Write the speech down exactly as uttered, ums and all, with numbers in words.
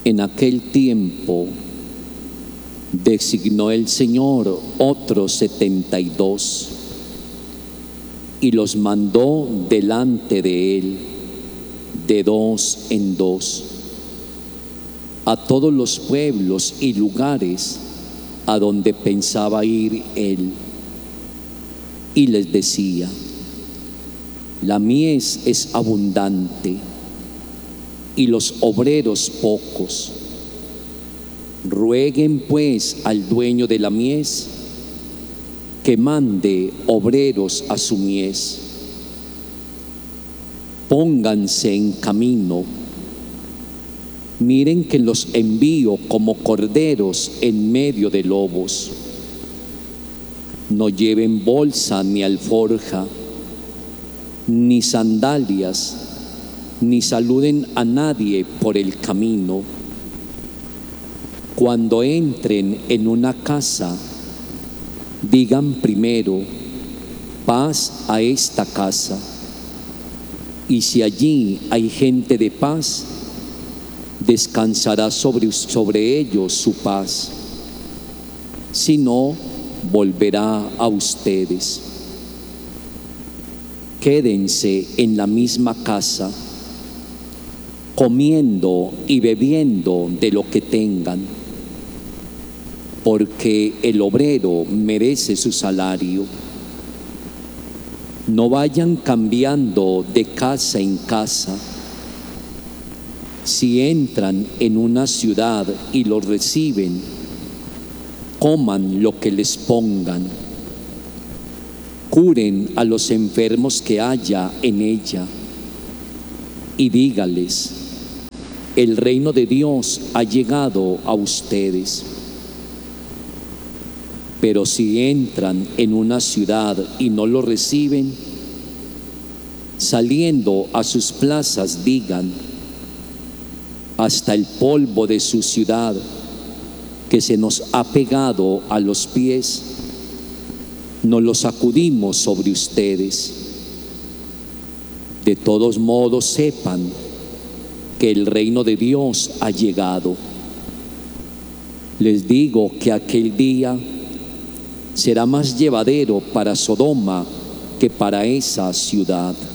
En aquel tiempo designó el Señor otros setenta y dos y los mandó delante de él de dos en dos a todos los pueblos y lugares a donde pensaba ir él, y les decía: la mies es abundante y los obreros pocos. Rueguen pues al dueño de la mies que mande obreros a su mies. Pónganse en camino. Miren que los envío como corderos en medio de lobos. No lleven bolsa ni alforja, ni sandalias, ni saluden a nadie por el camino. Cuando entren en una casa, digan primero: paz a esta casa. Y si allí hay gente de paz, descansará sobre, sobre ellos su paz. Si no, volverá a ustedes. Quédense en la misma casa, comiendo y bebiendo de lo que tengan, porque el obrero merece su salario. No vayan cambiando de casa en casa. Si entran en una ciudad y los reciben, coman lo que les pongan. Curen a los enfermos que haya en ella y dígales: el reino de Dios ha llegado a ustedes. Pero si entran en una ciudad y no lo reciben, saliendo a sus plazas digan: hasta el polvo de su ciudad que se nos ha pegado a los pies, nos lo sacudimos sobre ustedes. De todos modos sepan que el reino de Dios ha llegado. Les digo que aquel día será más llevadero para Sodoma que para esa ciudad.